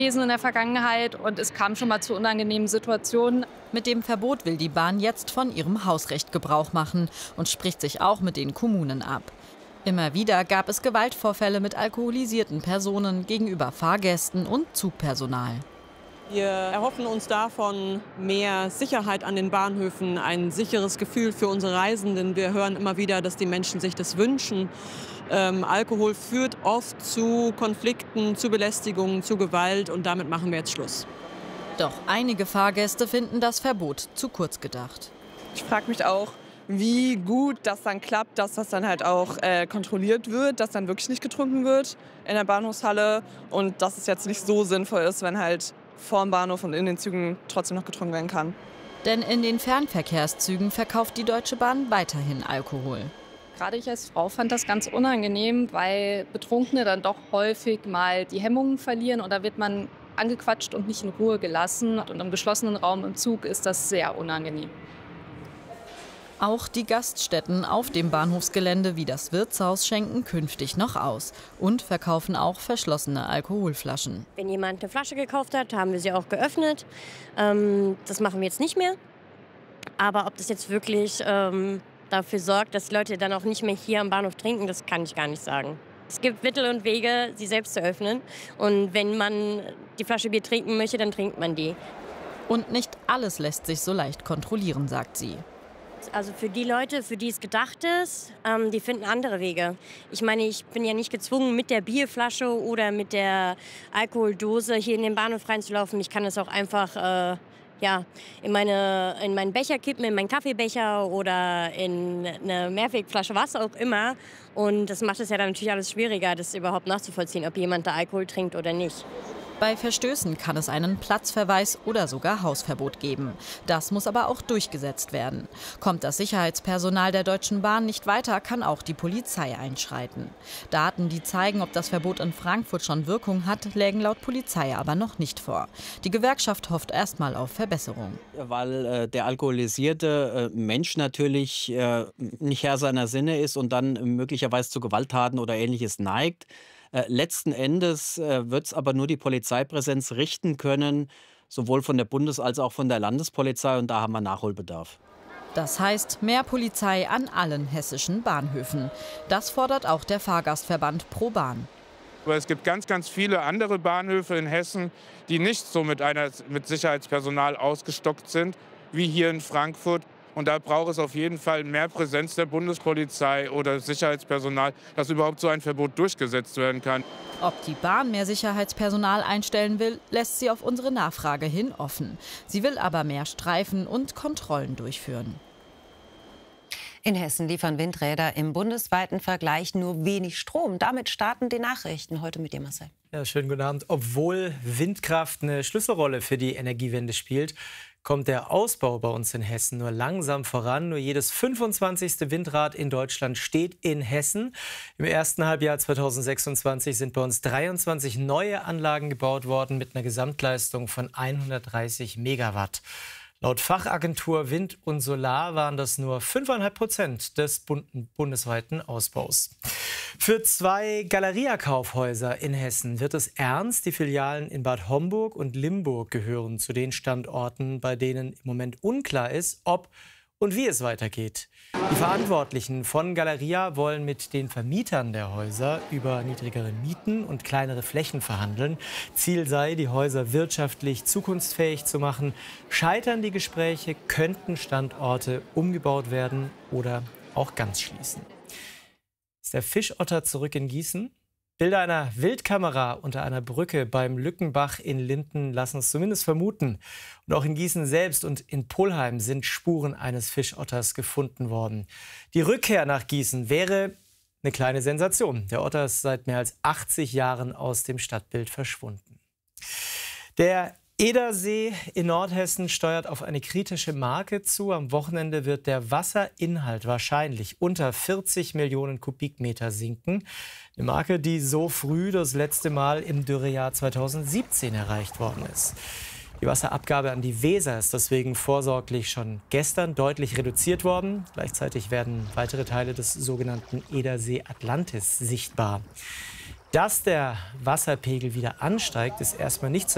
in der Vergangenheit und es kam schon mal zu unangenehmen Situationen. Mit dem Verbot will die Bahn jetzt von ihrem Hausrecht Gebrauch machen und spricht sich auch mit den Kommunen ab. Immer wieder gab es Gewaltvorfälle mit alkoholisierten Personen gegenüber Fahrgästen und Zugpersonal. Wir erhoffen uns davon mehr Sicherheit an den Bahnhöfen, ein sicheres Gefühl für unsere Reisenden. Wir hören immer wieder, dass die Menschen sich das wünschen. Alkohol führt oft zu Konflikten, zu Belästigungen, zu Gewalt und damit machen wir jetzt Schluss. Doch einige Fahrgäste finden das Verbot zu kurz gedacht. Ich frage mich auch, wie gut das dann klappt, dass das dann halt auch kontrolliert wird, dass dann wirklich nicht getrunken wird in der Bahnhofshalle und dass es jetzt nicht so sinnvoll ist, wenn halt vor dem Bahnhof und in den Zügen trotzdem noch getrunken werden kann. Denn in den Fernverkehrszügen verkauft die Deutsche Bahn weiterhin Alkohol. Gerade ich als Frau fand das ganz unangenehm, weil Betrunkene dann doch häufig mal die Hemmungen verlieren und da wird man angequatscht und nicht in Ruhe gelassen. Und im geschlossenen Raum im Zug ist das sehr unangenehm. Auch die Gaststätten auf dem Bahnhofsgelände wie das Wirtshaus schenken künftig noch aus und verkaufen auch verschlossene Alkoholflaschen. Wenn jemand eine Flasche gekauft hat, haben wir sie auch geöffnet. Das machen wir jetzt nicht mehr. Aber ob das jetzt wirklich dafür sorgt, dass die Leute dann auch nicht mehr hier am Bahnhof trinken, das kann ich gar nicht sagen. Es gibt Mittel und Wege, sie selbst zu öffnen. Und wenn man die Flasche Bier trinken möchte, dann trinkt man die. Und nicht alles lässt sich so leicht kontrollieren, sagt sie. Also für die Leute, für die es gedacht ist, die finden andere Wege. Ich meine, ich bin ja nicht gezwungen, mit der Bierflasche oder mit der Alkoholdose hier in den Bahnhof reinzulaufen. Ich kann es auch einfach in meinen Becher kippen, in meinen Kaffeebecher oder in eine Mehrwegflasche, was auch immer. Und das macht es ja dann natürlich alles schwieriger, das überhaupt nachzuvollziehen, ob jemand da Alkohol trinkt oder nicht. Bei Verstößen kann es einen Platzverweis oder sogar Hausverbot geben. Das muss aber auch durchgesetzt werden. Kommt das Sicherheitspersonal der Deutschen Bahn nicht weiter, kann auch die Polizei einschreiten. Daten, die zeigen, ob das Verbot in Frankfurt schon Wirkung hat, lägen laut Polizei aber noch nicht vor. Die Gewerkschaft hofft erstmal auf Verbesserung. Weil der alkoholisierte Mensch natürlich nicht Herr seiner Sinne ist und dann möglicherweise zu Gewalttaten oder Ähnliches neigt. Letzten Endes wird es aber nur die Polizeipräsenz richten können, sowohl von der Bundes- als auch von der Landespolizei. Und da haben wir Nachholbedarf. Das heißt, mehr Polizei an allen hessischen Bahnhöfen. Das fordert auch der Fahrgastverband ProBahn. Aber es gibt ganz, ganz viele andere Bahnhöfe in Hessen, die nicht so mit Sicherheitspersonal ausgestockt sind, wie hier in Frankfurt. Und da braucht es auf jeden Fall mehr Präsenz der Bundespolizei oder Sicherheitspersonal, dass überhaupt so ein Verbot durchgesetzt werden kann. Ob die Bahn mehr Sicherheitspersonal einstellen will, lässt sie auf unsere Nachfrage hin offen. Sie will aber mehr Streifen und Kontrollen durchführen. In Hessen liefern Windräder im bundesweiten Vergleich nur wenig Strom. Damit starten die Nachrichten. Heute mit dir, Marcel. Ja, schönen guten Abend. Obwohl Windkraft eine Schlüsselrolle für die Energiewende spielt, kommt der Ausbau bei uns in Hessen nur langsam voran. Nur jedes 25. Windrad in Deutschland steht in Hessen. Im ersten Halbjahr 2026 sind bei uns 23 neue Anlagen gebaut worden mit einer Gesamtleistung von 130 Megawatt. Laut Fachagentur Wind und Solar waren das nur 5,5% des bundesweiten Ausbaus. Für 2 Galeria-Kaufhäuser in Hessen wird es ernst. Die Filialen in Bad Homburg und Limburg gehören zu den Standorten, bei denen im Moment unklar ist, ob und wie es weitergeht. Die Verantwortlichen von Galeria wollen mit den Vermietern der Häuser über niedrigere Mieten und kleinere Flächen verhandeln. Ziel sei, die Häuser wirtschaftlich zukunftsfähig zu machen. Scheitern die Gespräche, könnten Standorte umgebaut werden oder auch ganz schließen. Ist der Fischotter zurück in Gießen? Bilder einer Wildkamera unter einer Brücke beim Lückenbach in Linden lassen es zumindest vermuten. Und auch in Gießen selbst und in Polheim sind Spuren eines Fischotters gefunden worden. Die Rückkehr nach Gießen wäre eine kleine Sensation. Der Otter ist seit mehr als 80 Jahren aus dem Stadtbild verschwunden. Der Edersee in Nordhessen steuert auf eine kritische Marke zu. Am Wochenende wird der Wasserinhalt wahrscheinlich unter 40 Millionen Kubikmeter sinken. Eine Marke, die so früh das letzte Mal im Dürrejahr 2017 erreicht worden ist. Die Wasserabgabe an die Weser ist deswegen vorsorglich schon gestern deutlich reduziert worden. Gleichzeitig werden weitere Teile des sogenannten Edersee Atlantis sichtbar. Dass der Wasserpegel wieder ansteigt, ist erstmal nicht zu